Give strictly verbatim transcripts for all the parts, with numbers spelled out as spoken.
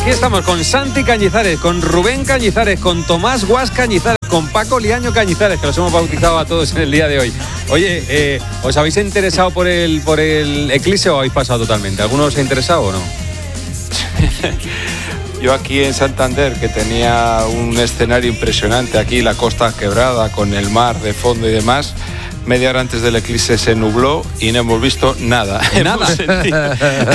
Aquí estamos con Santi Cañizares, con Rubén Cañizares, con Tomás Guas Cañizares, con Paco Liaño Cañizares, que los hemos bautizado a todos en el día de hoy. Oye, eh, ¿os habéis interesado por el, por el eclipse o habéis pasado totalmente? ¿Alguno os ha interesado o no? Yo aquí en Santander, que tenía un escenario impresionante, aquí la costa quebrada, con el mar de fondo y demás, media hora antes del eclipse se nubló y no hemos visto nada. Nada. Hemos sentido,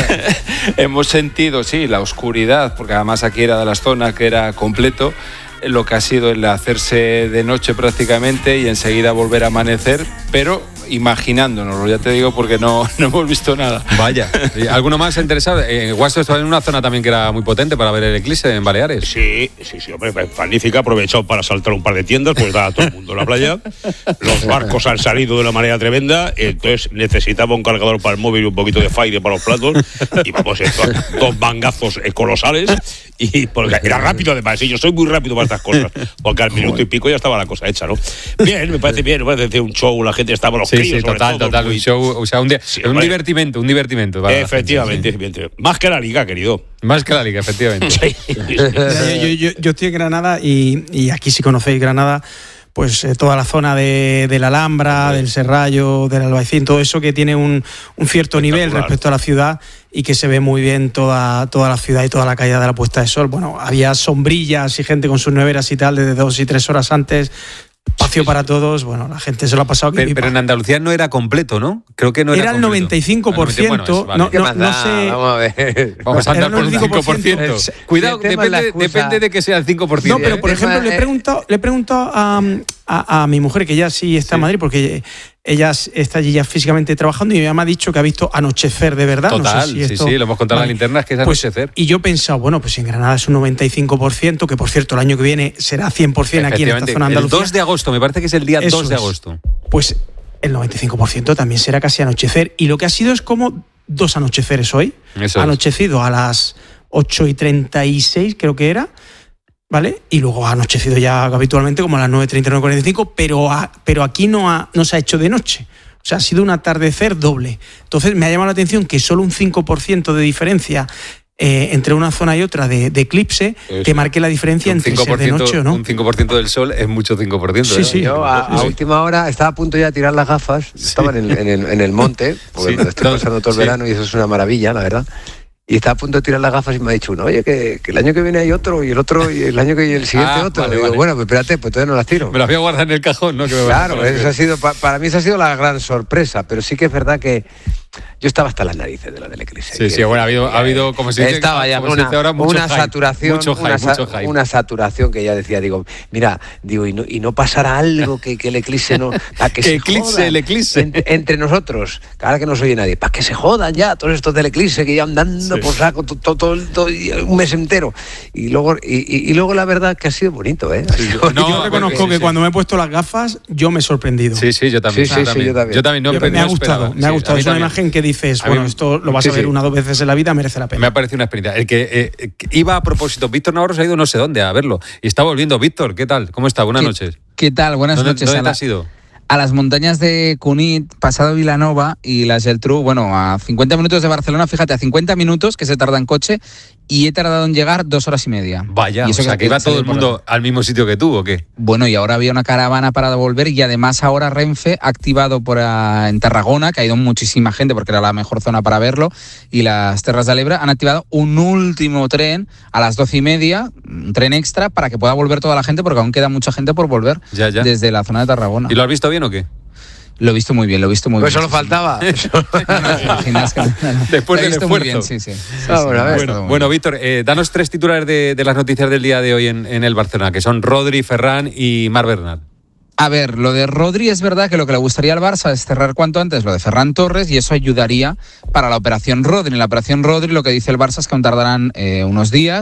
hemos sentido, sí, la oscuridad, porque además aquí era de las zonas que era completo, lo que ha sido el hacerse de noche prácticamente y enseguida volver a amanecer, pero imaginándonoslo, ya te digo, porque no, no hemos visto nada. Vaya. ¿Alguno más interesado? Eh, Guaso estaba en una zona también que era muy potente para ver el eclipse en Baleares. Sí, sí, sí, hombre, magnífica. Aprovechado para saltar un par de tiendas, pues estaba todo el mundo en la playa. Los barcos han salido de una manera tremenda, entonces necesitaba un cargador para el móvil y un poquito de Fire para los platos. Y vamos, esto, dos mangazos colosales. Y porque era rápido además, y yo soy muy rápido para estas cosas, porque al minuto y pico ya estaba la cosa hecha, ¿no? Bien, me parece bien, me parece un show, la gente estaba, los Sí, críos, sí, total, todo, total, muy... un show, o sea, un, di- Sí, un hombre. divertimento, un divertimento. Para Efectivamente, la gente, sí. Más que la liga, querido. sí. Más que la liga, efectivamente. Sí. Mira, yo, yo, yo estoy en Granada y, y aquí si conocéis Granada, pues eh, toda la zona de, de la Alhambra, del Serrallo, del Albaicín, todo eso que tiene un, un cierto nivel respecto a la ciudad y que se ve muy bien toda, toda la ciudad y toda la caída de la puesta de sol. Bueno, había sombrillas y gente con sus neveras y tal desde dos y tres horas antes. Espacio para todos, bueno, la gente se lo ha pasado. Pero, pero en Andalucía no era completo, ¿no? Creo que no era Era el completo. noventa y cinco por ciento. Bueno, eso, vale. no, no, no sé. Vamos a ver. Vamos a andar por un cinco por ciento. El- Cuidado, el tema es la depende, excusa. depende de que sea el cinco por ciento. No, pero por el tema ejemplo, le he es- preguntado, le he preguntado a, a, a mi mujer, que ella sí está Sí. en Madrid, porque ella está allí ya físicamente trabajando y ella me ha dicho que ha visto anochecer de verdad. Total, no sé si sí, esto... sí, lo hemos contado en Vale. la linterna, es que es Pues, anochecer. y yo he pensado, bueno, pues en Granada es un noventa y cinco por ciento, que por cierto el año que viene será cien por ciento aquí en esta Efectivamente, zona de el Andalucía. dos de agosto, me parece que es el día Eso dos de es. agosto. Pues el noventa y cinco por ciento también será casi anochecer. Y lo que ha sido es como dos anocheceres hoy. Eso es. Anochecido a las ocho y treinta y seis, creo que era, ¿vale? Y luego ha anochecido ya habitualmente como a las nueve y treinta, nueve y cuarenta y cinco, pero, a- pero aquí no, ha, no se ha hecho de noche. O sea, ha sido un atardecer doble. Entonces me ha llamado la atención que solo un cinco por ciento de diferencia eh, entre una zona y otra de, de eclipse Eso. te marque la diferencia Un entre cinco ser por de ciento, noche o no. un cinco por ciento del sol es mucho cinco por ciento. Sí, ¿eh? sí. Yo a, a última hora estaba a punto ya de tirar las gafas, estaba en el, en el, en el monte, porque Sí. me lo estoy No, pasando todo el sí. verano y eso es una maravilla, la verdad. Y estaba a punto de tirar las gafas y me ha dicho uno, oye, que, que el año que viene hay otro, y el otro, y el año que viene el siguiente Ah, otro. vale, Y digo, vale. bueno, pues espérate, pues todavía no las tiro. Me las voy a guardar en el cajón, ¿no? Que me Claro, van a- eso ha sido, pa- para mí esa ha sido la gran sorpresa, pero sí que es verdad que yo estaba hasta las narices de la del eclipse. Sí, sí, bueno, ha habido, ha habido como se dice, Estaba ya como se una, dice ahora, mucho una hype, saturación, mucho hype, una, sa- mucho hype. una saturación que ya decía, digo, mira, digo, y no, y no pasará algo que, que el eclipse no, para que se Eclipse, jodan el eclipse. entre, entre nosotros, que ahora que no se oye nadie, para que se jodan ya todos estos del eclipse que llevan dando Sí. por saco to- to- todo, todo- un mes entero, y luego, y, y- y luego la verdad que ha sido bonito, ¿eh? Ha sido No, bonito. yo reconozco porque- que sí, sí. cuando me he puesto las gafas, yo me he sorprendido. Sí, sí, yo también. Sí, sí, sí, yo también. Yo también no, Yo- pero me no ha gustado, esperaba. me ha Sí, gustado. a mí Es una también. imagen que dices, A mí- bueno, esto lo vas sí, a ver sí. una o dos veces en la vida, merece la Me pena. ha parecido una experiencia. El que eh, que iba a propósito, Víctor Navarro se ha ido no sé dónde a verlo. Y está volviendo. Víctor, ¿qué tal? ¿Cómo está? Buenas ¿Qué- noches. ¿Qué tal? Buenas ¿Dónde, noches. ¿dónde a, te la- has ido? a las montañas de Cunit, pasado Vilanova y la Geltrú, bueno, a cincuenta minutos de Barcelona, fíjate, a cincuenta minutos que se tarda en coche, y he tardado en llegar dos horas y media. Vaya, Y o sea, que iba todo el por- mundo al mismo sitio que tú, ¿o qué? Bueno, y ahora había una caravana para volver, y además ahora Renfe ha activado por ah, en Tarragona, que ha ido muchísima gente porque era la mejor zona para verlo, y las Terras de l'Ebre han activado un último tren a las doce y media, un tren extra para que pueda volver toda la gente, porque aún queda mucha gente por volver Ya, ya. desde la zona de Tarragona. ¿Y lo has visto bien o qué? Lo he visto muy bien, lo he visto muy Pues bien. solo faltaba. No, no, te imaginas que no, no, no. Después Lo he del visto muy esfuerzo. bien, sí, sí. Sí, Ah, sí, bueno, a me ha ver. gustado Bueno, muy bueno bien. Víctor, eh, danos tres titulares de, de las noticias del día de hoy en, en el Barcelona, que son Rodri, Ferran y Marc Bernat. A ver, lo de Rodri es verdad que lo que le gustaría al Barça es cerrar cuanto antes lo de Ferran Torres, y eso ayudaría para la operación Rodri. En la operación Rodri lo que dice el Barça es que aún tardarán eh, unos días,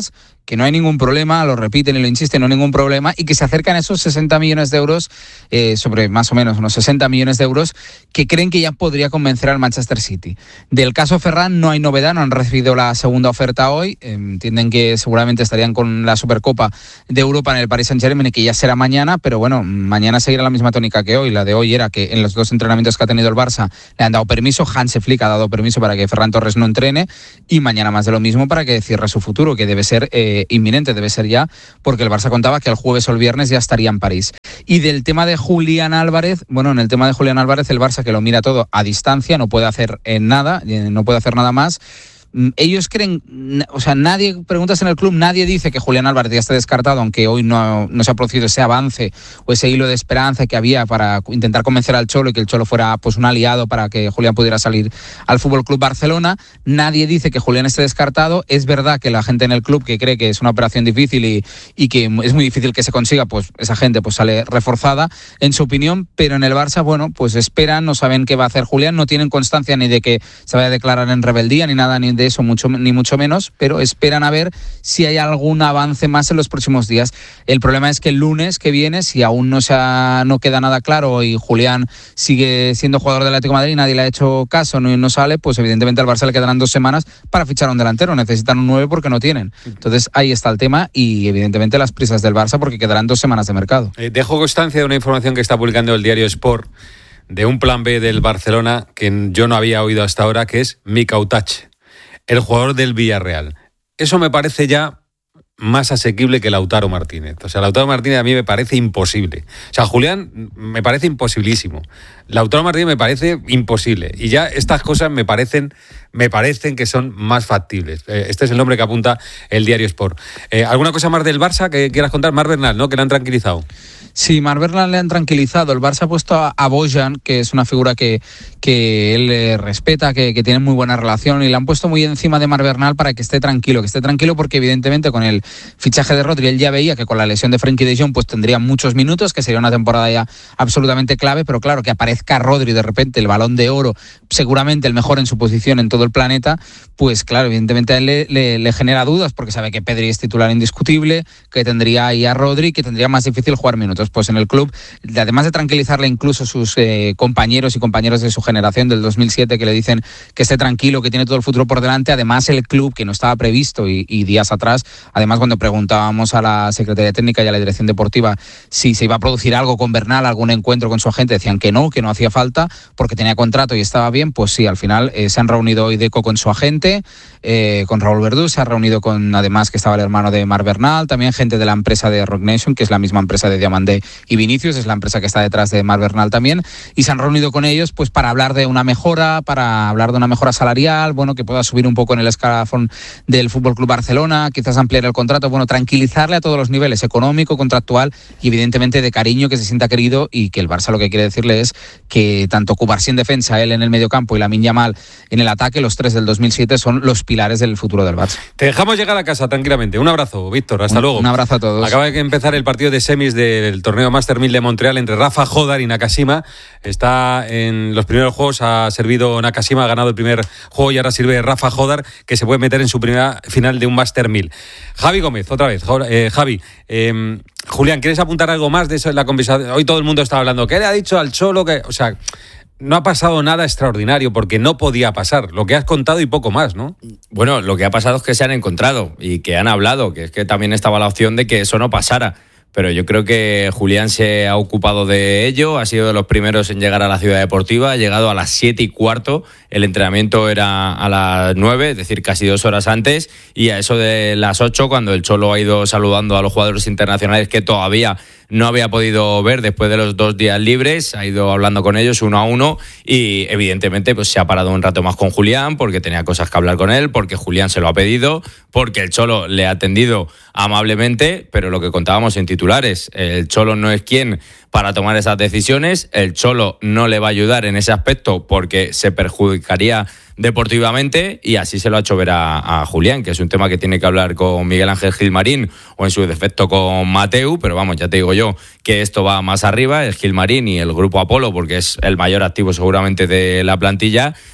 que no hay ningún problema, lo repiten y lo insisten, no hay ningún problema, y que se acercan a esos sesenta millones de euros, eh, sobre más o menos unos sesenta millones de euros, que creen que ya podría convencer al Manchester City. Del caso Ferran no hay novedad, no han recibido la segunda oferta hoy, eh, entienden que seguramente estarían con la Supercopa de Europa en el Paris Saint-Germain y que ya será mañana, pero bueno, mañana seguirá la misma tónica que hoy. La de hoy era que en los dos entrenamientos que ha tenido el Barça le han dado permiso, Hansi Flick ha dado permiso para que Ferran Torres no entrene, y mañana más de lo mismo para que cierre su futuro, que debe ser eh, inminente, debe ser ya, porque el Barça contaba que el jueves o el viernes ya estaría en París. Y del tema de Julián Álvarez, bueno, en el tema de Julián Álvarez, el Barça, que lo mira todo a distancia, no puede hacer eh, nada, eh, no puede hacer nada más. Ellos creen, o sea, nadie, preguntas en el club, nadie dice que Julián Álvarez ya esté descartado, aunque hoy no, no se ha producido ese avance o ese hilo de esperanza que había para intentar convencer al Cholo y que el Cholo fuera pues un aliado para que Julián pudiera salir al F C Barcelona. Nadie dice que Julián esté descartado. Es verdad que la gente en el club que cree que es una operación difícil y, y que es muy difícil que se consiga, pues esa gente pues sale reforzada en su opinión, pero en el Barça, bueno, pues esperan, no saben qué va a hacer Julián, no tienen constancia ni de que se vaya a declarar en rebeldía ni nada, ni de eso, mucho, ni mucho menos, pero esperan a ver si hay algún avance más en los próximos días. El problema es que el lunes que viene, si aún no se ha, no queda nada claro y Julián sigue siendo jugador del Atlético de Madrid y nadie le ha hecho caso, no, no sale, pues evidentemente al Barça le quedarán dos semanas para fichar a un delantero. Necesitan un nueve porque no tienen. Entonces ahí está el tema y evidentemente las prisas del Barça porque quedarán dos semanas de mercado. Eh, dejo constancia de una información que está publicando el diario Sport de un plan B del Barcelona que yo no había oído hasta ahora, que es Mika Utache, el jugador del Villarreal. Eso me parece ya más asequible que Lautaro Martínez. O sea, Lautaro Martínez a mí me parece imposible. O sea, Julián me parece imposibilísimo. Lautaro Martínez me parece imposible. Y ya estas cosas me parecen, me parecen que son más factibles. Este es el nombre que apunta el diario Sport. Eh, ¿Alguna cosa más del Barça que quieras contar? Marc Bernal, ¿no? Que le han tranquilizado. Sí, Marc Bernal le han tranquilizado. El Barça ha puesto a, a Bojan, que es una figura que, que él eh, respeta, que, que tiene muy buena relación, y le han puesto muy encima de Marc Bernal para que esté tranquilo, que esté tranquilo porque evidentemente con el fichaje de Rodri él ya veía que con la lesión de Frenkie de Jong pues tendría muchos minutos, que sería una temporada ya absolutamente clave, pero claro, que aparezca Rodri de repente, el Balón de Oro, seguramente el mejor en su posición en todo el planeta, pues claro, evidentemente a él le, le, le genera dudas porque sabe que Pedri es titular indiscutible, que tendría ahí a Rodri, que tendría más difícil jugar minutos. Pues en el club, además de tranquilizarle incluso sus eh, compañeros y compañeros de su generación del dos mil siete que le dicen que esté tranquilo, que tiene todo el futuro por delante, además el club, que no estaba previsto y, y días atrás, además cuando preguntábamos a la Secretaría Técnica y a la Dirección Deportiva si se iba a producir algo con Bernal, algún encuentro con su agente, decían que no, que no hacía falta porque tenía contrato y estaba bien. Pues sí, al final eh, se han reunido hoy Deco con su agente, eh, con Raúl Verdú, se ha reunido con, además que estaba el hermano de Marc Bernal, también gente de la empresa de Rock Nation, que es la misma empresa de Diamandé y Vinicius, es la empresa que está detrás de Marc Bernal también, y se han reunido con ellos pues para hablar de una mejora, para hablar de una mejora salarial, bueno, que pueda subir un poco en el escalafón del F C Barcelona, quizás ampliar el contrato, bueno, tranquilizarle a todos los niveles, económico, contractual y evidentemente de cariño, que se sienta querido, y que el Barça lo que quiere decirle es que tanto Cubarsí en defensa, él en el mediocampo y Lamine Yamal en el ataque, los tres del dos mil siete son los pilares del futuro del Barça. Te dejamos llegar a casa tranquilamente. Un abrazo, Víctor, hasta un, luego. Un abrazo a todos. Acaba de empezar el partido de semis del torneo Master mil de Montreal entre Rafa Jodar y Nakashima. Está en los primeros juegos, ha servido Nakashima, ha ganado el primer juego y ahora sirve Rafa Jodar, que se puede meter en su primera final de un Master mil. Javi Gómez, otra vez. Eh, Javi, eh, Julián, ¿quieres apuntar algo más de eso en la conversación? Hoy todo el mundo está hablando. ¿Qué le ha dicho al Cholo? Que, o sea, no ha pasado nada extraordinario porque no podía pasar. Lo que has contado y poco más, ¿no? Bueno, lo que ha pasado es que se han encontrado y que han hablado, que es que también estaba la opción de que eso no pasara. Pero yo creo que Julián se ha ocupado de ello, ha sido de los primeros en llegar a la ciudad deportiva, ha llegado a las siete y cuarto, el entrenamiento era a las nueve, es decir, casi dos horas antes, y a eso de las ocho, cuando el Cholo ha ido saludando a los jugadores internacionales que todavía no había podido ver después de los dos días libres, ha ido hablando con ellos uno a uno y evidentemente pues se ha parado un rato más con Julián porque tenía cosas que hablar con él, porque Julián se lo ha pedido, porque el Cholo le ha atendido amablemente, pero lo que contábamos en titulares, el Cholo no es quien para tomar esas decisiones, el Cholo no le va a ayudar en ese aspecto porque se perjudicaría deportivamente, y así se lo ha hecho ver a, a Julián, que es un tema que tiene que hablar con Miguel Ángel Gilmarín o en su defecto con Mateu, pero vamos, ya te digo yo que esto va más arriba, el Gilmarín y el grupo Apolo, porque es el mayor activo seguramente de la plantilla,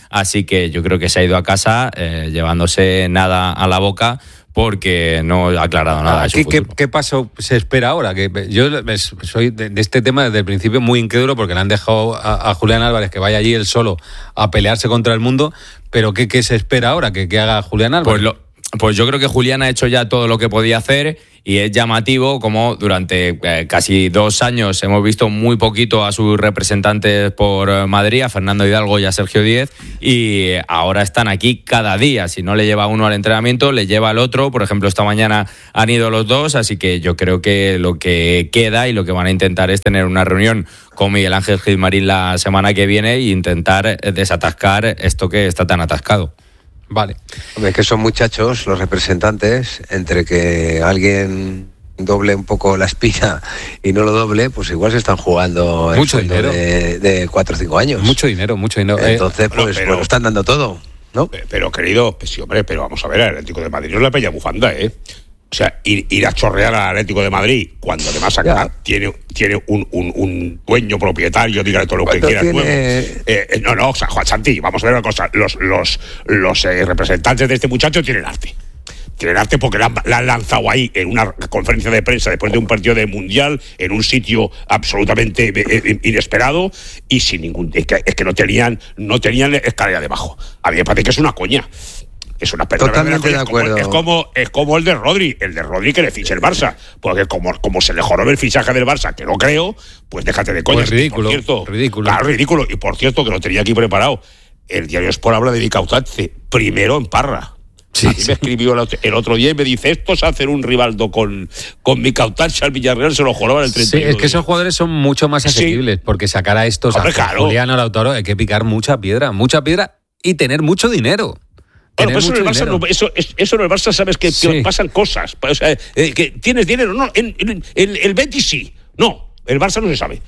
así que yo creo que se ha ido a casa eh, llevándose nada a la boca, porque no ha aclarado nada de su ¿Qué, futuro. ¿qué, ¿Qué paso se espera ahora? Que yo soy de, de este tema desde el principio muy incrédulo, porque le han dejado a, a Julián Álvarez que vaya allí él solo a pelearse contra el mundo, pero ¿qué, qué se espera ahora que, que haga Julián Álvarez? Pues, lo, pues yo creo que Julián ha hecho ya todo lo que podía hacer, y es llamativo como durante eh, casi dos años hemos visto muy poquito a sus representantes por Madrid, a Fernando Hidalgo y a Sergio Díez, y ahora están aquí cada día. Si no le lleva uno al entrenamiento, le lleva al otro. Por ejemplo, esta mañana han ido los dos, así que yo creo que lo que queda y lo que van a intentar es tener una reunión con Miguel Ángel Gilmarín la semana que viene e intentar desatascar esto que está tan atascado. Vale. Hombre, que son muchachos los representantes, entre que alguien doble un poco la espina y no lo doble, pues igual se están jugando el mucho sueldo dinero de, de cuatro o cinco años. Mucho dinero, mucho dinero. Entonces, Eh, pues, pero, pues lo están dando todo, ¿no? Pero, querido, pues sí, hombre, pero vamos a ver, el Atlético de Madrid no es la peña bufanda, ¿eh? O sea, ir, ir a chorrear al Atlético de Madrid cuando además acá tiene, tiene un, un, un dueño propietario, dígale todo lo que quiera. Tiene... Eh, eh, no, no, o sea, Juan Santi, vamos a ver una cosa. Los, los, los eh, representantes de este muchacho tienen arte. Tienen arte porque la, la han lanzado ahí en una conferencia de prensa después de un partido de Mundial, en un sitio absolutamente eh, inesperado y sin ningún... Es que, es que no tenían no tenían escalera debajo. A mí me parece que es una coña. Es una pena. Totalmente de acuerdo. Es como, es como el de Rodri, el de Rodri que le fiche el Barça. Porque como, como se le jorobe el fichaje del Barça, que no creo, pues déjate de coñas. Pues ridículo, por cierto, ridículo. Claro, ridículo. Y por cierto, que lo tenía aquí preparado. El diario Sport habla de Vicautance, primero en Parra. Sí, a mí sí. Me escribió el otro día y me dice, estos hacen un rivaldo con, con Vicautance al Villarreal, se lo joroban el treinta y uno. Sí, es que esos jugadores son mucho más asequibles, sí. Porque sacar a estos, Hombre, a claro. Julián o Lautaro, hay que picar mucha piedra, mucha piedra y tener mucho dinero. Bueno, pues eso en, el Barça, no, eso, eso en el Barça sabes que, sí. que pasan cosas. O sea, eh, que tienes dinero. No, en, en, en el Betis sí. No, el Barça no se sabe.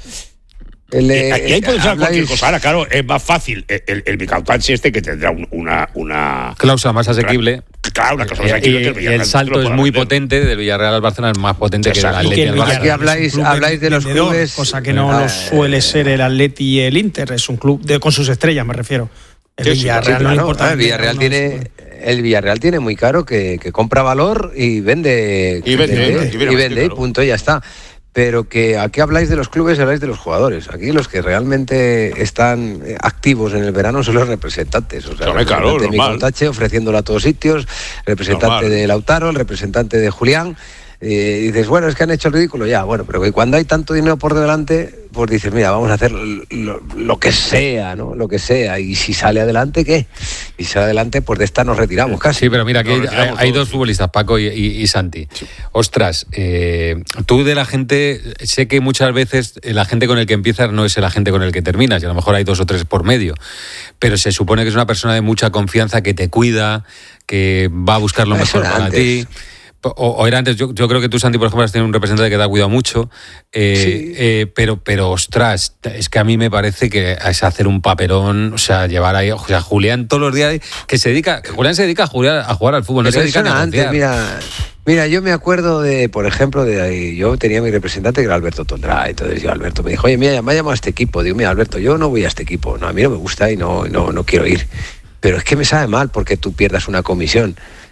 El, eh, y ahí puede ser habláis... cualquier cosa. Ahora, claro, es más fácil el, el, el Vicautance este que tendrá un, una, una... cláusula más asequible. Claro, una cláusula más asequible. Y, que el, Villarreal, y el salto es muy vender. potente, del Villarreal al Barcelona es más potente Exacto. que el Atleti al Barça. Aquí habláis, habláis de los vendedor, clubes... Cosa que no lo suele ser el Atleti y el Inter. Es un club de, con sus estrellas, me refiero. El sí, Villarreal sí, no, no importa. El Villarreal no, tiene... No, el Villarreal tiene muy caro que, que compra valor y vende y vende, vende, y, y, vende claro. Y punto, ya está. Pero que aquí habláis de los clubes, habláis de los jugadores. Aquí los que realmente están activos en el verano son los representantes. O sea, el representante de Micotache ofreciéndolo a todos sitios, el representante normal. de Lautaro, el representante de Julián. Eh, y dices, bueno, es que han hecho el ridículo, ya, bueno, pero que cuando hay tanto dinero por delante, pues dices, mira, vamos a hacer lo, lo que sea, ¿no? Lo que sea, y si sale adelante, ¿qué? Y si sale adelante, pues de esta nos retiramos casi. Sí, pero mira, aquí hay, hay dos futbolistas, Paco y, y, y Santi. Sí. Ostras, eh, tú de la gente, sé que muchas veces la gente con el que empiezas no es la gente con el que terminas, y a lo mejor hay dos o tres por medio, pero se supone que es una persona de mucha confianza, que te cuida, que va a buscar lo mejor para antes. ti. O, o era antes, yo, yo creo que tú, Santi, por ejemplo, has tenido un representante que te ha cuidado mucho, eh, sí. eh, pero, pero, ostras, es que a mí me parece que es hacer un papelón, o sea, llevar ahí, o sea, Julián todos los días, que se dedica, que Julián se dedica a jugar, a jugar al fútbol, pero no se dedica a negociar. Antes, mira, mira, yo me acuerdo de, por ejemplo, de yo tenía mi representante que era Alberto Tondrá, entonces yo, Alberto me dijo, oye, mira, me ha llamado a este equipo, digo, mira, Alberto, yo no voy a este equipo, no, a mí no me gusta y no, no, no quiero ir, pero es que me sabe mal porque tú pierdas una comisión.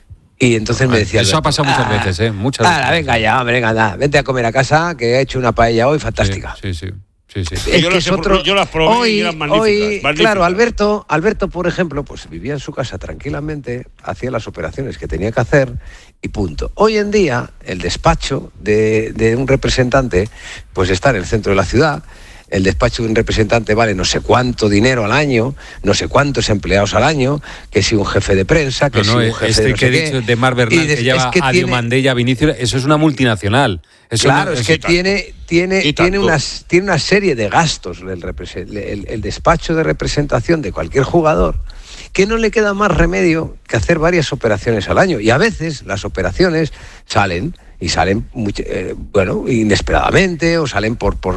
Y entonces me decía... Eso Alberto, ha pasado muchas ah, veces, ¿eh? Muchas ah, veces. venga ya, hombre, venga, da, vente a comer a casa, que he hecho una paella hoy fantástica. Sí, sí, sí. sí, sí. Es yo, que las es otro... yo las probé hoy, y eran magníficas, hoy, magníficas. Claro, Alberto, Alberto, por ejemplo, pues vivía en su casa tranquilamente, hacía las operaciones que tenía que hacer y punto. Hoy en día, el despacho de, de un representante, pues está en el centro de la ciudad. El despacho de un representante vale no sé cuánto dinero al año, no sé cuántos empleados al año, que si un jefe de prensa, que no, no, si un jefe este de no que sé he dicho de Mar Bernal, que lleva que a Diomandé y a Vinicius, eso es una multinacional. Eso claro, no, es que tiene, tiene, tiene, unas, tiene una serie de gastos el, el, el despacho de representación de cualquier jugador, que no le queda más remedio que hacer varias operaciones al año. Y a veces las operaciones salen... y salen, muy, eh, bueno, inesperadamente, o salen por, por,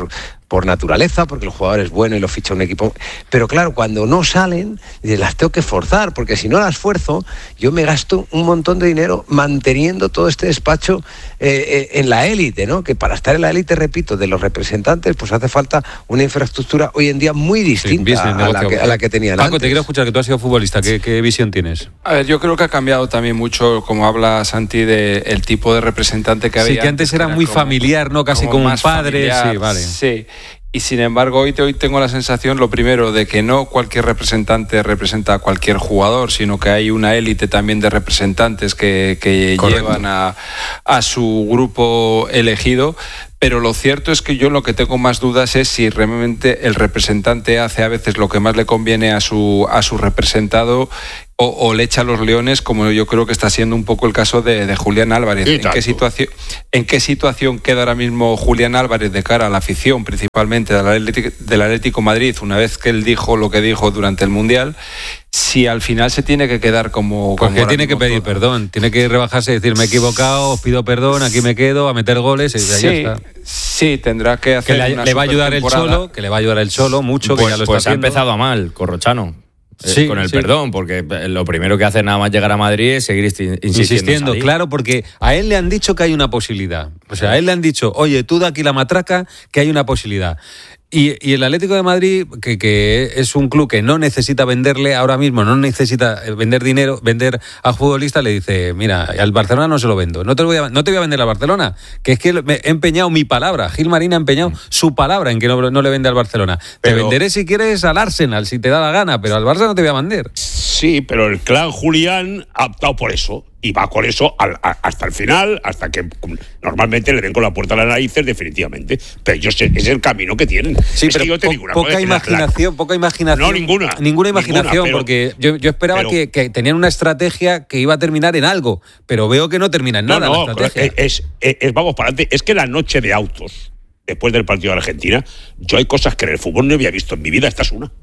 por naturaleza, porque el jugador es bueno y lo ficha un equipo. Pero claro, cuando no salen, las tengo que forzar, porque si no las fuerzo, yo me gasto un montón de dinero manteniendo todo este despacho eh, eh, en la élite, ¿no? Que para estar en la élite, repito, de los representantes, pues hace falta una infraestructura hoy en día muy distinta sí, a, la que, a la que tenían Paco, antes. Paco, te quiero escuchar, que tú has sido futbolista. ¿Qué, qué visión tienes? A ver, yo creo que ha cambiado también mucho, como habla Santi, de el tipo de representante que había. Sí, que antes era, era muy como, familiar, ¿no? Casi como, como un padre. Familiar, sí, vale. Sí. Y sin embargo, hoy, hoy tengo la sensación, lo primero, de que no cualquier representante representa a cualquier jugador, sino que hay una élite también de representantes que, que llevan a, a su grupo elegido. Pero lo cierto es que yo lo que tengo más dudas es si realmente el representante hace a veces lo que más le conviene a su, a su representado o, o le echa a los leones, como yo creo que está siendo un poco el caso de, de Julián Álvarez. ¿En qué, situación, ¿En qué situación queda ahora mismo Julián Álvarez de cara a la afición, principalmente del Atlético, del Atlético Madrid, una vez que él dijo lo que dijo durante el Mundial? Si al final se tiene que quedar como... Porque como tiene que pedir todo. perdón, tiene que rebajarse y decir, me he equivocado, os pido perdón, aquí me quedo, a meter goles y sí, ya está. Sí, tendrá que hacer que le, una le va a ayudar el temporada. Cholo, que le va a ayudar el Cholo mucho, pues, que ya lo pues está haciendo. Ha empezado a mal, Corrochano. Sí, eh, con el sí. perdón, porque lo primero que hace nada más llegar a Madrid es seguir insistiendo. Insistiendo, claro, porque a él le han dicho que hay una posibilidad. O sea, a él le han dicho, oye, tú da aquí la matraca, que hay una posibilidad. Y, y el Atlético de Madrid, que, que es un club que no necesita venderle ahora mismo, no necesita vender dinero, vender a futbolistas, le dice, mira, al Barcelona no se lo vendo, no te, lo voy a, no te voy a vender al Barcelona, que es que me he empeñado mi palabra, Gil Marín ha empeñado su palabra en que no, no le vende al Barcelona. Pero, te venderé si quieres al Arsenal, si te da la gana, pero al Barça no te voy a vender. Sí, pero el clan Julián ha optado por eso. Y va con eso al, a, hasta el final, hasta que normalmente le den con la puerta a las narices, definitivamente. Pero yo sé, es el camino que tienen. Sí, es pero que yo te po- digo una poca cosa, imaginación, la... poca imaginación. No, ninguna. Ninguna imaginación, ninguna, pero, porque yo, yo esperaba pero, que, que tenían una estrategia que iba a terminar en algo, pero veo que no termina en nada no, no, la estrategia. Es, es, es vamos para adelante. Es que la noche de autos, después del partido de Argentina, yo hay cosas que en el fútbol no había visto en mi vida, esta es una.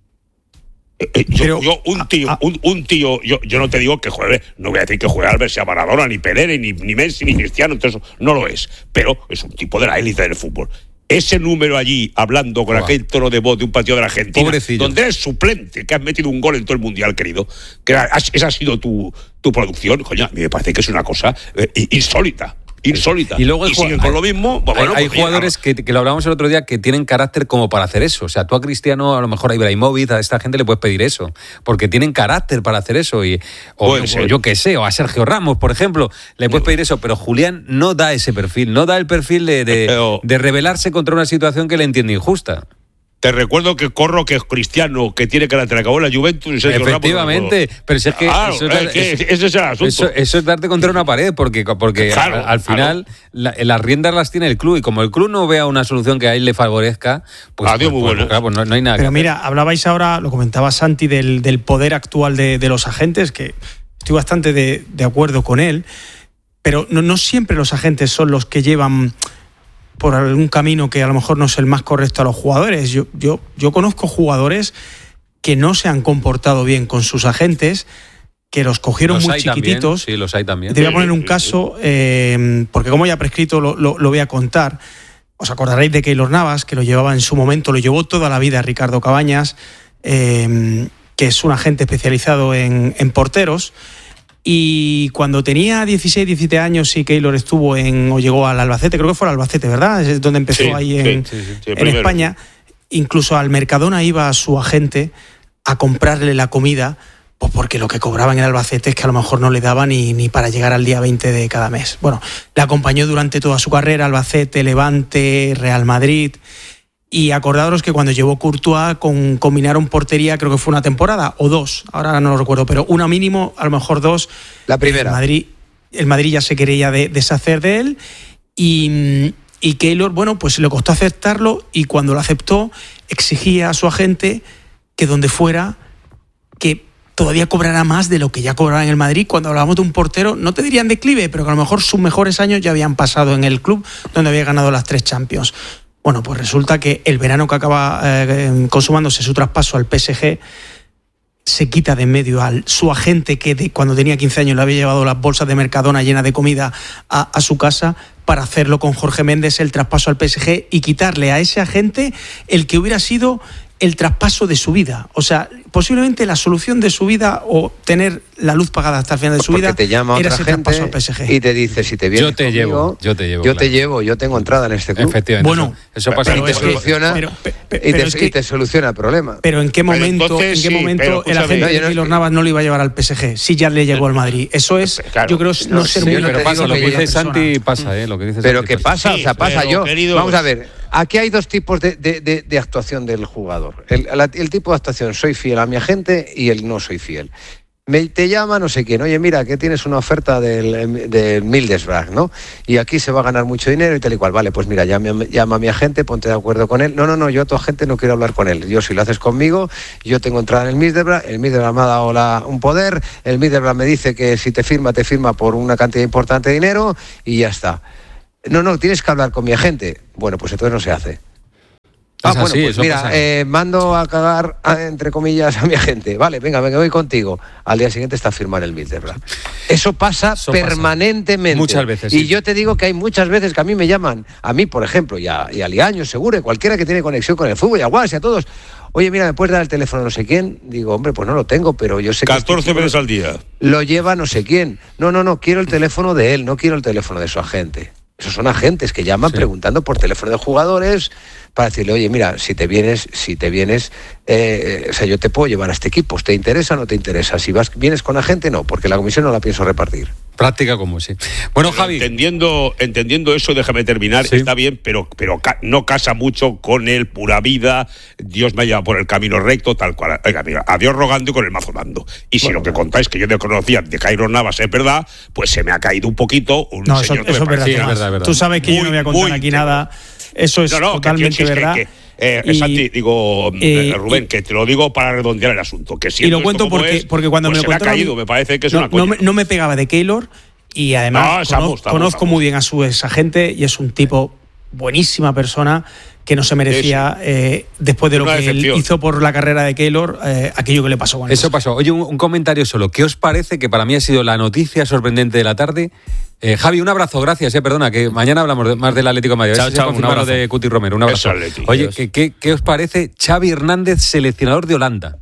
Eh, yo, Pero, yo, un tío, un, un tío, yo, yo no te digo que juegue, no voy a decir que juegue Albert, sea Maradona, ni Pelé, ni, ni Messi, ni Cristiano, entonces no lo es, pero es un tipo de la élite del fútbol. Ese número allí, hablando con Uah. aquel tono de voz de un partido de la Argentina, Pobrecillo. donde eres suplente, que has metido un gol en todo el Mundial, querido, que esa ha sido tu, tu producción, coño, a mí me parece que es una cosa eh, insólita. Insólita. Y luego y siguen con lo mismo. Pues hay bueno, hay pues jugadores que, que lo hablábamos el otro día que tienen carácter como para hacer eso. O sea, tú a Cristiano, a lo mejor a Ibrahimovic, a esta gente le puedes pedir eso. Porque tienen carácter para hacer eso. Y, o, o yo qué sé, o a Sergio Ramos, por ejemplo, le puedes pedir eso. Pero Julián no da ese perfil. No da el perfil de, de, pero, de rebelarse contra una situación que le entiende injusta. Te recuerdo que Corro, que es Cristiano, que tiene carácter, acabó en la Juventus. Y Sergio Efectivamente, Ramos, pero si es que, claro, eso, es, es que eso, ese es el asunto. Eso, eso es darte contra una pared, porque, porque claro, al, al final claro. la, las riendas las tiene el club, y como el club no vea una solución que a él le favorezca, pues, Adiós, pues, muy bueno. claro, pues no, no hay nada. Pero que mira, hacer. hablabais ahora, lo comentaba Santi, del, del poder actual de, de los agentes, que estoy bastante de, de acuerdo con él, pero no, no siempre los agentes son los que llevan por algún camino que a lo mejor no es el más correcto a los jugadores. Yo, yo, yo conozco jugadores que no se han comportado bien con sus agentes, que los cogieron los muy hay chiquititos. También, sí, los hay también. Te voy a poner un caso, eh, porque como ya prescrito lo, lo, lo voy a contar. Os acordaréis de Keylor Navas, que lo llevaba en su momento, lo llevó toda la vida Ricardo Cabañas, eh, que es un agente especializado en, en porteros. Y cuando tenía dieciséis, diecisiete años, sí, Keylor estuvo en, o llegó al Albacete, creo que fue al Albacete, ¿verdad? Es donde empezó sí, ahí en, sí, sí, sí, en España. Incluso al Mercadona iba su agente a comprarle la comida, pues porque lo que cobraba en el Albacete es que a lo mejor no le daba ni, ni para llegar al día veinte de cada mes. Bueno, le acompañó durante toda su carrera, Albacete, Levante, Real Madrid. Y acordaros que cuando llevó Courtois con, combinaron portería, creo que fue una temporada o dos, ahora no lo recuerdo, pero una mínimo, a lo mejor dos. La primera. El Madrid, el Madrid ya se quería de, deshacer de él y, y Keylor, bueno, pues le costó aceptarlo, y cuando lo aceptó exigía a su agente que donde fuera, que todavía cobrará más de lo que ya cobraba en el Madrid. Cuando hablábamos de un portero, no te dirían declive, pero que a lo mejor sus mejores años ya habían pasado en el club donde había ganado las tres Champions. Bueno, pues resulta que el verano que acaba eh, consumándose su traspaso al P S G, se quita de en medio a su agente que de, cuando tenía quince años le había llevado las bolsas de Mercadona llenas de comida a, a su casa, para hacerlo con Jorge Méndez, el traspaso al P S G y quitarle a ese agente el que hubiera sido el traspaso de su vida. O sea, posiblemente la solución de su vida o tener la luz pagada hasta el final de su Porque vida te llama era otra ese gente traspaso al P S G. Y te dice, si te vienes yo te conmigo, llevo, yo te llevo. Yo claro. te llevo, yo tengo entrada en este club. Efectivamente. Bueno, eso pasa. Pero, y, te es soluciona, que, pero, pero, y, te, es que, y te soluciona el problema. Pero ¿en qué momento, entonces, ¿en qué sí, momento el agente no, de no, Keylor no, Navas no lo iba a llevar al P S G? Si ya le llegó al Madrid. Eso es, Claro. yo creo, no, No, ser sí, muy... pero pasa, lo que dice persona. Santi pasa, ¿eh? Lo que dice Pero Santi ¿qué pasa? Sí, o sea, pasa pero, yo. queridos- Vamos a ver, aquí hay dos tipos de, de, de, de actuación del jugador. El, la, el tipo de actuación, soy fiel a mi agente, y el no soy fiel. Me, te llama no sé quién, oye, mira, que tienes una oferta del, del Middlesbrough, ¿no? Y aquí se va a ganar mucho dinero y tal y cual. Vale, pues mira, llama, llama a mi agente, ponte de acuerdo con él. No, no, no, yo a tu agente no quiero hablar con él. Yo, si lo haces conmigo, yo tengo entrada en el Middlesbrough, el Middlesbrough me ha dado la, un poder, el Middlesbrough me dice que si te firma, te firma por una cantidad importante de dinero y ya está. No, no, tienes que hablar con mi agente. Bueno, pues entonces no se hace. Ah, bueno, así, pues eso mira, pasa. eh, mando a cagar, a, entre comillas, a mi agente. Vale, venga, venga, voy contigo. Al día siguiente está firmado el Middlesbrough. Eso pasa Eso pasa. permanentemente. Muchas veces, Y sí. yo te digo que hay muchas veces que a mí me llaman, a mí, por ejemplo, y a, y a Liaño, seguro, cualquiera que tiene conexión con el fútbol, y a Guas y a todos. Oye, mira, ¿me puedes dar el teléfono no sé quién? Digo, hombre, pues no lo tengo, pero yo sé que... catorce este veces chico al día. lo lleva no sé quién. No, no, no, quiero el teléfono de él, no quiero el teléfono de su agente. Esos son agentes que llaman Sí. preguntando por teléfono de jugadores para decirle, oye, mira, si te vienes, si te vienes, eh, o sea, yo te puedo llevar a este equipo, ¿te interesa o no te interesa? Si vas, vienes con agente, no, porque la comisión no la pienso repartir. Práctica como sí. Bueno, Pero Javi. Entendiendo, entendiendo eso, déjame terminar, Sí. está bien, pero, pero ca- no casa mucho con el pura vida, Dios me ha llevado por el camino recto, tal cual. Oiga, mira, a Dios rogando y con el mazo dando. Y si lo que contáis que yo no conocía de Keylor Navas es verdad, pues se me ha caído un poquito un No, eso, señor que eso me es verdad. parecía- Sí, es verdad, es verdad. Tú sabes que yo Muy, no voy a contar muy aquí íntegro. nada. Eso es No, no, totalmente que, tío, verdad. que, que, eh, Y- Santi, digo, eh, Rubén, y- que te lo digo para redondear el asunto. Que Y siendo lo cuento esto como porque, es, porque cuando pues me se lo me ha contaron a mí- caído, me parece que es no, una no coña. me, no me pegaba de Keylor y además No, estamos, cono- estamos, conozco estamos. muy bien a su ex agente y es un tipo buenísima persona que no se merecía, eh, después de lo Una que él decepción. hizo por la carrera de Keylor, eh, aquello que le pasó con él. Eso pasó. Oye, un, un comentario solo. ¿Qué os parece que para mí ha sido la noticia sorprendente de la tarde? Eh, Javi, un abrazo, gracias, eh, perdona, que mañana hablamos de- más del Atlético de Madrid. Chao, A ver si chao, se un confirma lo abrazo. de Cuti Romero. Un abrazo. Eso, Atleti. Oye, Adiós. ¿qué, qué, qué os parece Xavi Hernández, seleccionador de Holanda?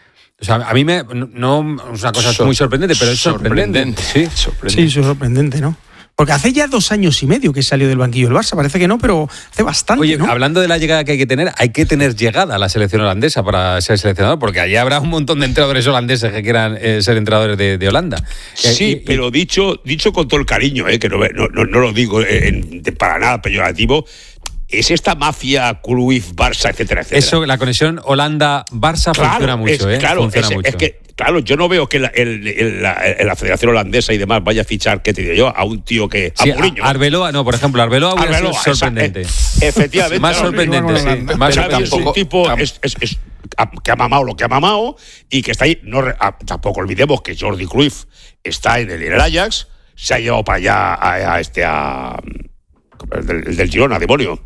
O sea, a mí me, no, no es una cosa Sor- muy sorprendente, pero es sorprendente. Sí. sorprendente. Sí, eso es sorprendente, ¿no? Porque hace ya dos años y medio que salió del banquillo del Barça. Parece que no, pero hace bastante, Oye, ¿no? hablando de la llegada que hay que tener, hay que tener llegada a la selección holandesa para ser seleccionador, porque allí habrá un montón de entrenadores holandeses que quieran eh, ser entrenadores de, de Holanda. Eh, Sí, y- y- pero dicho, dicho con todo el cariño, eh, que no, no, no, no lo digo en- de- para nada peyorativo, es esta mafia Cruyff, Barça, etcétera, etcétera. Eso, la conexión Holanda-Barça funciona mucho, es, ¿eh? Claro, funciona es, mucho. es que, claro, yo no veo que la, el- el- la, la Federación Holandesa y demás vaya a fichar, ¿qué te digo yo? A un tío que... Sí, a Mourinho. a- Arbeloa, no, por ejemplo, Arbeloa hubiera Arbeloa, sido esa- sorprendente. eh, efectivamente. Más claro, sorprendente, sí. Holanda. Más Xavi sorprendente. es un tampoco- tipo tam- es- es- es- a- que ha mamado lo que ha mamado y que está ahí. No, re- a- tampoco olvidemos que Jordi Cruyff está en el, en el Ajax, se ha llevado para allá a, a este a, el del, el del Girona, demonio.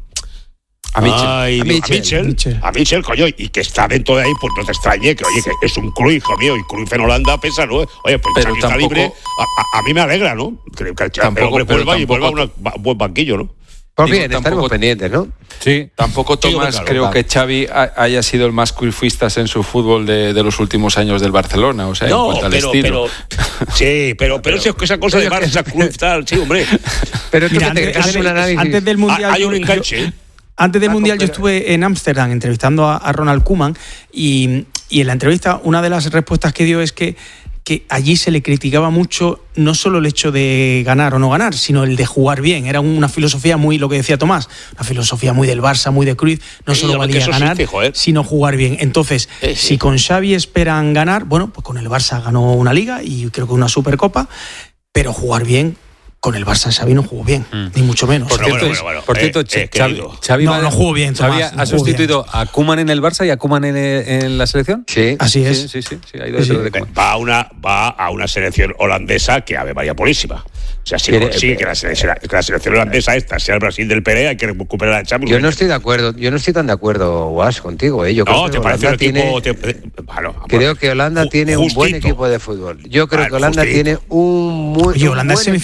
A Mitchell. Ay, A Dios, Mitchell. a Mitchell, Mitchell. a Mitchell, coño, y que está dentro de ahí, pues no te extrañe que, oye, que es un Cruyff, hijo mío, y Cruyff en Holanda pesa, ¿no? Oye, pues Pero Xavi está tampoco- libre, a, a- a mí me alegra, ¿no? Que, que el Tampoco- hombre pero vuelva y vuelva a tampoco- una- un buen banquillo, ¿no? Pues Digo, bien, tampoco- estaremos pendientes, ¿no? Sí. Tampoco, Sí, Tomás, claro, creo claro. que Xavi ha- haya sido el más cruyffistas en su fútbol de, de los últimos años del Barcelona, o sea, en cuanto al estilo. pero sí, pero, pero esa- esa cosa de Barça, Cruyff, tal, sí, hombre. Pero tú Mira, que te antes, haces un antes- análisis. antes del Mundial... hay yo- un enganche, yo- ¿eh? Antes del Ah, Mundial yo pero- estuve en Ámsterdam entrevistando a, a Ronald Koeman y, y en la entrevista una de las respuestas que dio es que, que allí se le criticaba mucho no solo el hecho de ganar o no ganar, sino el de jugar bien. Era una filosofía muy, lo que decía Tomás, una filosofía muy del Barça, muy de Cruyff. No Sí, solo que valía eso sí, ganar, fijo, ¿eh? sino jugar bien. Entonces, Sí, sí. si con Xavi esperan ganar, bueno, pues con el Barça ganó una Liga y creo que una Supercopa, pero jugar bien... Con el Barça Xavi no jugó bien, Mm. ni mucho menos. Por Bueno, cierto, bueno, bueno, por eh, cierto, eh, Xavi, querido. Xavi No, va- no jugó bien, Xavi Tomás, no ha jugó sustituido a Koeman en el Barça y a Koeman en, en la selección. Sí. Así es. Sí, sí, sí, sí, ha ido Sí, detrás sí. de Koeman. Va a una, va a una selección holandesa que Ave María Purísima. O sea, si Quiere- consigue que la, selección, que la selección holandesa esta sea el Brasil del Pere, hay que recuperar a Champions. Yo no estoy de acuerdo, yo no estoy tan de acuerdo, Guas, contigo, ¿eh? Yo creo No, que te parece Holanda el equipo. tiene, te- bueno, creo que Holanda ju- tiene un buen justito. equipo de fútbol. Yo creo Ah, que Holanda justito. tiene un muy Oye, un Holanda es buen equipo semifinalista de,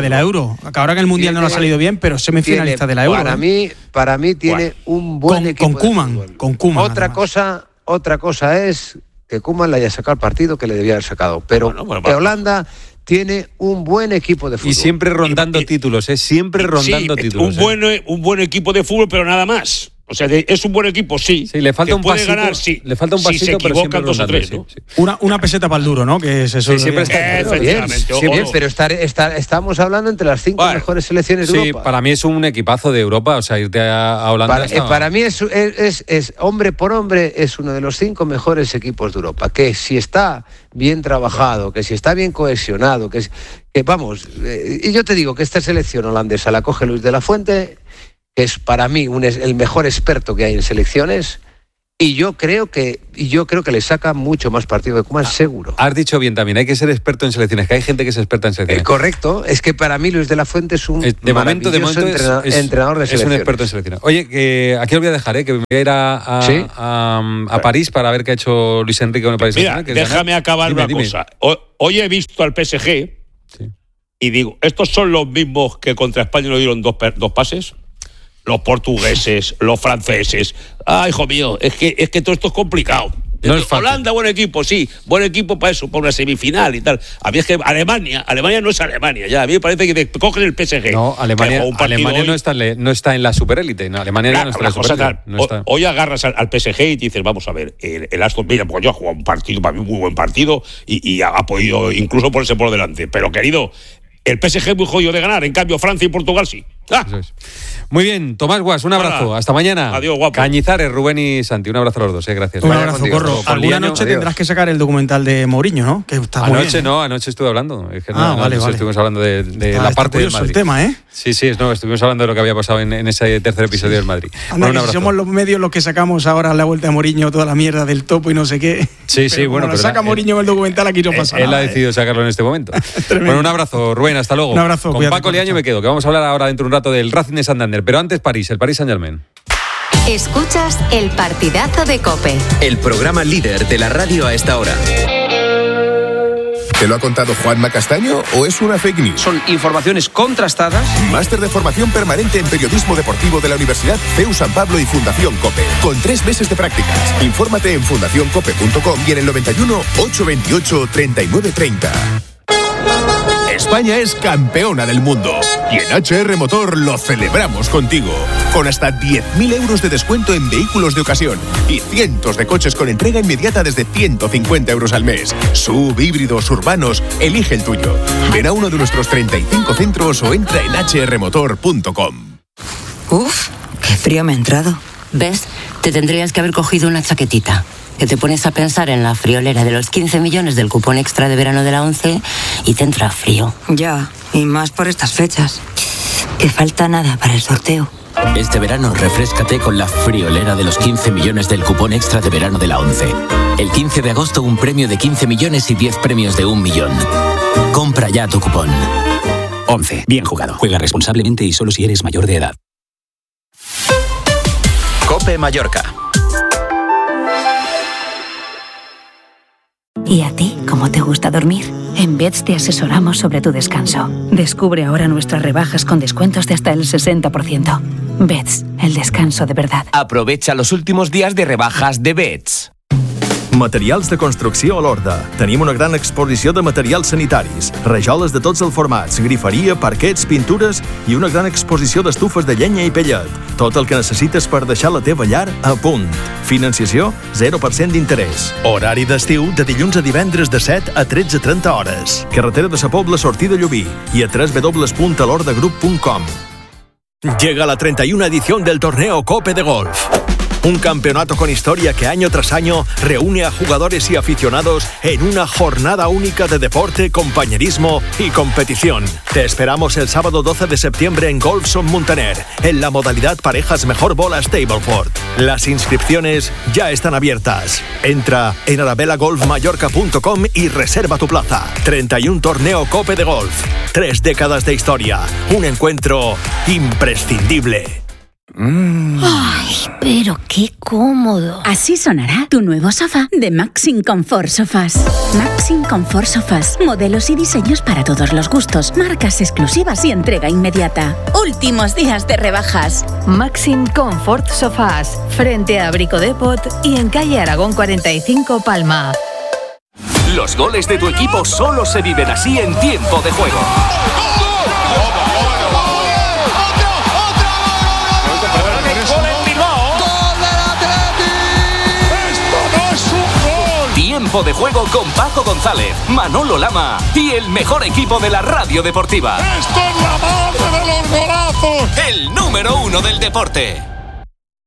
de la Euro. Ahora que el Mundial tiene, no lo ha salido bien, pero semifinalista de la Euro. Para, ¿eh? mí, para mí tiene bueno, un buen con, equipo con Koeman, con Koeman. Otra cosa, otra cosa es que Koeman le haya sacado el partido que le debía haber sacado. Pero bueno, bueno, bueno. Holanda tiene un buen equipo de fútbol. Y siempre rondando y, títulos, ¿eh? Siempre rondando sí, títulos. Un, ¿eh? buen, un buen equipo de fútbol, pero nada más. O sea, de, es un buen equipo, sí. Sí, le falta un puede pasito. Ganar, sí. Le falta un pasito, si se pero siempre dos o tres, sí, ¿no? sí. Una, una peseta para el duro, ¿no? Que es eso. Sí, siempre está. Eh, bien, bien, pero estar, estar, estamos hablando entre las cinco bueno, mejores selecciones de sí, Europa. Sí, para mí es un equipazo de Europa, o sea, irte a, a Holanda. Para, eh, para mí es, es, es, es, hombre por hombre, es uno de los cinco mejores equipos de Europa. Que si está bien trabajado, que si está bien cohesionado, que, que vamos, eh, y yo te digo que esta selección holandesa la coge Luis de la Fuente, que es para mí un, el mejor experto que hay en selecciones, y yo creo que y yo creo que le saca mucho más partido de Koeman, seguro. Has dicho bien también, hay que ser experto en selecciones, que hay gente que es experta en selecciones. Eh, correcto, es que para mí Luis de la Fuente es un de momento, de momento entrena, es, entrenador de selecciones. Es un experto en selecciones. Oye, que aquí os voy a dejar, ¿eh? Que me voy a ir a, a, ¿Sí? a, a París para ver qué ha hecho Luis Enrique con el Paris Mira, déjame ganar. acabar dime, una dime. cosa. Hoy he visto al P S G sí. y digo, ¿estos son los mismos que contra España nos dieron dos, dos pases? Los portugueses, los franceses. Ay, hijo mío, es que, es que todo esto es complicado. No es Holanda, buen equipo, sí, buen equipo para eso, para una semifinal y tal. A mí es que Alemania, Alemania no es Alemania, ya. A mí me parece que te cogen el P S G. No, Alemania, Alemania no, está, no está en la superélite, no, Alemania claro, no está en la superélite. No está. Hoy agarras al, al P S G y dices, vamos a ver, el, el Aston Villa, pues yo he jugado un partido, para mí un muy buen partido, y, y ha, ha podido incluso ponerse por delante. Pero querido, el P S G es muy jodido de ganar, en cambio Francia y Portugal sí. ¡Ah! Eso es. Muy bien, Tomás Guas, un abrazo. Hola. Hasta mañana. Adiós, guapo. Cañizares, Rubén y Santi, un abrazo a los dos, eh, gracias. Un abrazo, Corro. Alguna noche Adiós. Tendrás que sacar el documental de Mourinho, ¿no? Que está anoche muy bien, no, anoche estuve hablando. Es que ah, no, vale, vale. Estuvimos hablando de, de está, la está parte del Madrid. el tema, ¿eh? Sí, sí, no, estuvimos hablando de lo que había pasado en, en ese tercer episodio del Madrid. Anda, bueno, si somos los medios los que sacamos ahora la vuelta de Mourinho, toda la mierda del topo y no sé qué. Sí, sí, pero bueno. Como lo saca Mourinho en el documental, aquí no pasa él, nada. Él ha decidido ¿eh? sacarlo en este momento. Bueno, un abrazo, Rubén, hasta luego. Un abrazo. Con Paco Liaño me quedo, que vamos a hablar ahora dentro de un rato del Racing de Santander. Pero antes París, el Paris Saint-Germain. Escuchas el partidazo de COPE. El programa líder de la radio a esta hora. ¿Te lo ha contado Juanma Castaño o es una fake news? Son informaciones contrastadas. Máster de formación permanente en periodismo deportivo de la Universidad C E U San Pablo y Fundación COPE. Con tres meses de prácticas. Infórmate en fundación cope punto com y en el noventa y uno, ochocientos veintiocho, treinta y nueve treinta. España es campeona del mundo y en H R Motor lo celebramos contigo. Con hasta diez mil euros de descuento en vehículos de ocasión y cientos de coches con entrega inmediata desde ciento cincuenta euros al mes. Sub, híbridos, urbanos, elige el tuyo. Ven a uno de nuestros treinta y cinco centros o entra en h r motor punto com. Uf, qué frío me ha entrado. ¿Ves? Te tendrías que haber cogido una chaquetita. Que te pones a pensar en la friolera de los quince millones del cupón extra de verano de la ONCE y te entra frío. Ya, y más por estas fechas. Que falta nada para el sorteo. Este verano refréscate con la friolera de los quince millones del cupón extra de verano de la ONCE. El quince de agosto un premio de quince millones y diez premios de un millón. Compra ya tu cupón. ONCE. Bien jugado. Juega responsablemente y solo si eres mayor de edad. COPE Mallorca. ¿Y a ti, cómo te gusta dormir? En Beds te asesoramos sobre tu descanso. Descubre ahora nuestras rebajas con descuentos de hasta el sesenta por ciento. Beds, el descanso de verdad. Aprovecha los últimos días de rebajas de Beds. Materials de construcció a l'Horda. Tenim una gran exposició de materials sanitaris, rajoles de tots els formats, griferia, parquets, pintures i una gran exposició d'estufes de llenya i pellet. Tot el que necessites per deixar la teva llar a punt. Financiació, zero per cent d'interès. Horari d'estiu de dilluns a divendres de set a tretze trenta hores. Carretera de Sa Pobla, sortida Llubí i a doble u doble u doble u punt alordagroup punt com. Llega la treinta y una edición del torneo COPE de Golf. Un campeonato con historia que año tras año reúne a jugadores y aficionados en una jornada única de deporte, compañerismo y competición. Te esperamos el sábado doce de septiembre en Golfson Muntaner, en la modalidad parejas mejor bola Stableford. Las inscripciones ya están abiertas. Entra en arabella golf mallorca punto com y reserva tu plaza. treinta y uno torneo COPE de Golf. Tres décadas de historia. Un encuentro imprescindible. Mm. Ay, pero qué cómodo. Así sonará tu nuevo sofá de Maxim Comfort Sofás. Maxim Comfort Sofás. Modelos y diseños para todos los gustos. Marcas exclusivas y entrega inmediata. Últimos días de rebajas. Maxim Comfort Sofás. Frente a Brico Depot y en calle Aragón cuarenta y cinco, Palma. Los goles de tu equipo solo se viven así en tiempo de juego. Tiempo de juego con Paco González, Manolo Lama y el mejor equipo de la radio deportiva. ¡Esto es la madre de los golazos! El número uno del deporte.